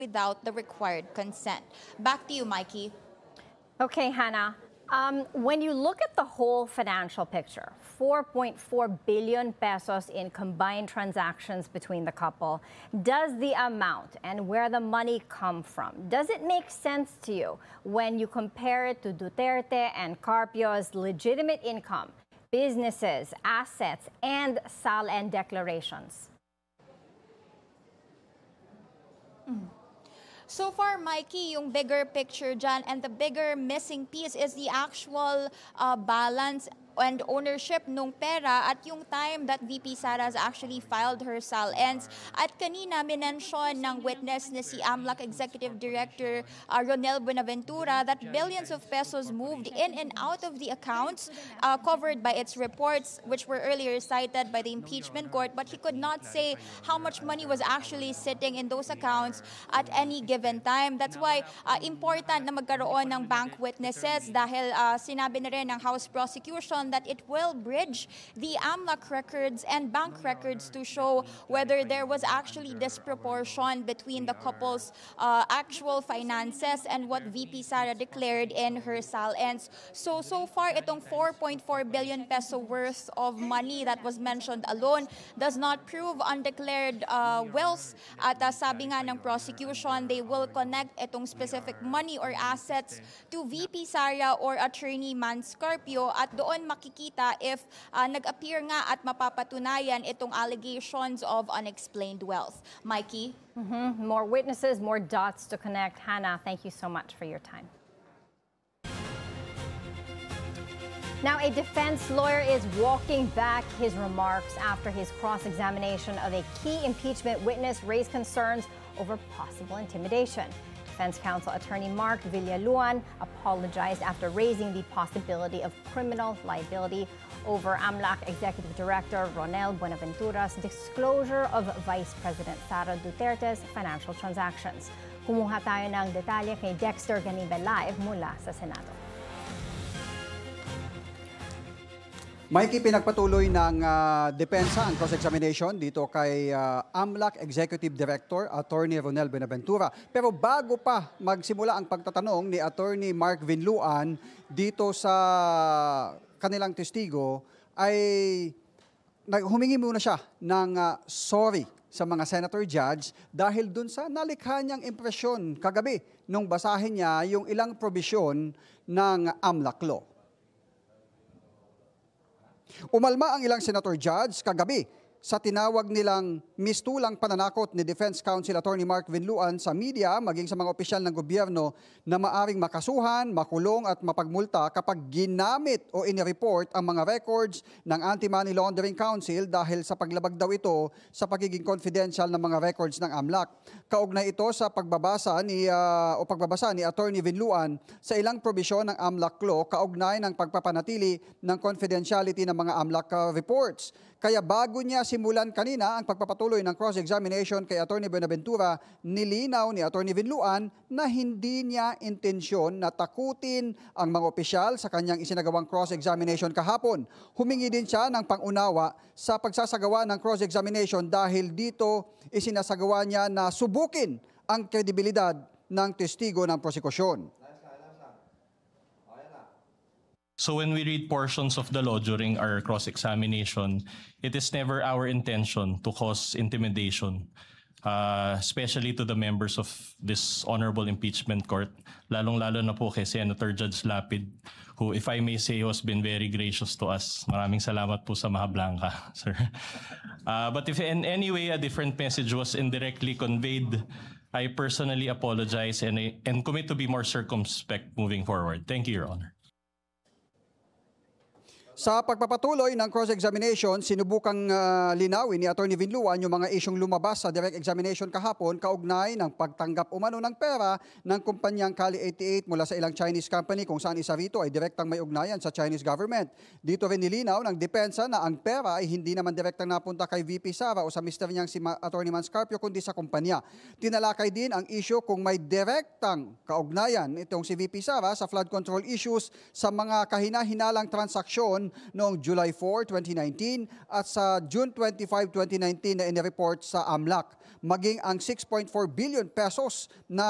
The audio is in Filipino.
without the required consent. Back to you, Mikey. Okay, Hannah. When you look at the whole financial picture, 4.4 billion pesos in combined transactions between the couple, does the amount and where the money come from, does it make sense to you when you compare it to Duterte and Carpio's legitimate income, businesses, assets, and SALN declarations? So far, Mikey, yung bigger picture dyan and the bigger missing piece is the actual balance and ownership nung pera at yung time that VP Sara has actually filed her SALNs. At kanina, minention ng witness na si AMLAC Executive Director Ronel Buenaventura that billions of pesos moved in and out of the accounts covered by its reports, which were earlier cited by the impeachment court, but he could not say how much money was actually sitting in those accounts at any given time. That's why important na magkaroon ng bank witnesses dahil sinabi na rin ng House Prosecution that it will bridge the AMLAC records and bank records to show whether there was actually disproportion between the couple's actual finances and what VP Sara declared in her SALNs. So far, itong 4.4 billion peso worth of money that was mentioned alone does not prove undeclared wealth. At sabi nga ng prosecution, they will connect itong specific money or assets to VP Sara or Attorney Mans Carpio at doon makikita if nag-appear nga at mapapatunayan itong allegations of unexplained wealth. Mikey? More witnesses, more dots to connect. Hannah, thank you so much for your time. Now, a defense lawyer is walking back his remarks after his cross-examination of a key impeachment witness raised concerns over possible intimidation. Defense counsel attorney Mark Villaluan apologized after raising the possibility of criminal liability over AMLAC Executive Director Ronel Buenaventura's disclosure of Vice President Sara Duterte's financial transactions. Kumuha tayo ng detalye kay Dexter Ganibe live mula sa Senado. Mikey, pinagpatuloy ng depensa ang cross-examination dito kay AMLAC Executive Director, Attorney Ronel Buenaventura. Pero bago pa magsimula ang pagtatanong ni Attorney Mark Vinluan dito sa kanilang testigo, ay humingi muna siya ng sorry sa mga senator judge dahil dun sa nalikha niyang impresyon kagabi nung basahin niya yung ilang probisyon ng AMLAC law. Umalma ang ilang senator judge kagabi sa tinawag nilang mistulang pananakot ni Defense Counsel Attorney Mark Vinluan sa media maging sa mga opisyal ng gobyerno na maaring makasuhan, makulong at mapagmulta kapag ginamit o inireport ang mga records ng Anti-Money Laundering Council dahil sa paglabag daw ito sa pagiging confidential ng mga records ng AMLAC. Kaugnay ito sa pagbabasa ni Attorney Vinluan sa ilang probisyon ng AMLAC law kaugnay ng pagpapanatili ng confidentiality ng mga AMLAC reports. Kaya bago niya simulan kanina ang pagpapatuloy ng cross-examination kay Attorney Buenaventura, nilinaw ni Attorney Vinluan na hindi niya intensyon na takutin ang mga opisyal sa kanyang isinagawang cross-examination kahapon. Humingi din siya ng pangunawa sa pagsasagawa ng cross-examination dahil dito isinasagawa niya na subukin ang kredibilidad ng testigo ng prosekusyon. So when we read portions of the law during our cross-examination, it is never our intention to cause intimidation, especially to the members of this honorable impeachment court, lalong-lalo na po kay Senator Judge Lapid, who, if I may say, has been very gracious to us. Maraming salamat po sa Maha Blanca, sir. But if in any way a different message was indirectly conveyed, I personally apologize and commit to be more circumspect moving forward. Thank you, Your Honor. Sa pagpapatuloy ng cross-examination, sinubukang linawin ni Attorney Vinluan yung mga isyong lumabas sa direct examination kahapon kaugnay ng pagtanggap umano ng pera ng kumpanyang Kali 88 mula sa ilang Chinese company kung saan isa rito ay direktang may ugnayan sa Chinese government. Dito rin nilinaw ng depensa na ang pera ay hindi naman direktang napunta kay VP Sara o sa mister niyang si Attorney Mans Carpio kundi sa kumpanya. Tinalakay din ang issue kung may direktang kaugnayan itong si VP Sara sa flood control issues sa mga kahina-hinalang transaksyon noong July 4, 2019 at sa June 25, 2019 na inireport sa AMLAC. Maging ang 6.4 billion pesos na